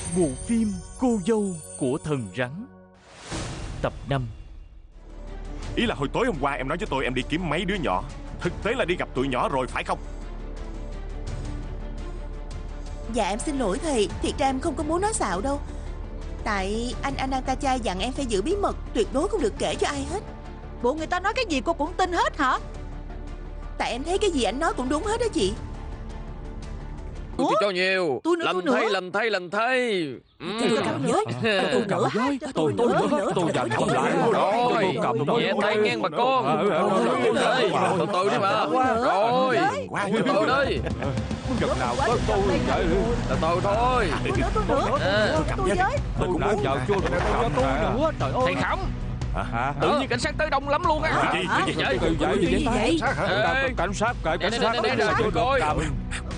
Bộ phim Cô dâu của thần rắn. Tập 5. Ý là hồi tối hôm qua em nói với tôi em đi kiếm mấy đứa nhỏ, thực tế là đi gặp tụi nhỏ rồi phải không? Dạ em xin lỗi thầy, thiệt ra em không có muốn nói xạo đâu. Tại anh Anantachai dặn em phải giữ bí mật, tuyệt đối không được kể cho ai hết. Bộ người ta nói cái gì cô cũng tin hết hả? Tại em thấy cái gì anh nói cũng đúng hết đó chị. Tôi cho nhiều. Tôi nữa, Lành tôi nữa. thay, lành thay, lành thay. Tôi cầm nữa. Tôi nữa. Tôi dành không lại. Rồi, nhẹ tay ngang bà con. Đây, từ từ đi bà. Rồi, từ từ đi. Chừng nào có tôi vậy? Từ từ thôi. Tôi nữa. Tôi với. Tôi cũng muốn giờ chưa được cho tôi nữa. Trời ơi. Thầy Khẩm, Hả? tự nhiên cảnh sát tới đông lắm luôn á. Cái gì vậy? Cái gì vậy? Cái gì vậy? Cảnh sát kệ cảnh sát. Nè, ra cho coi.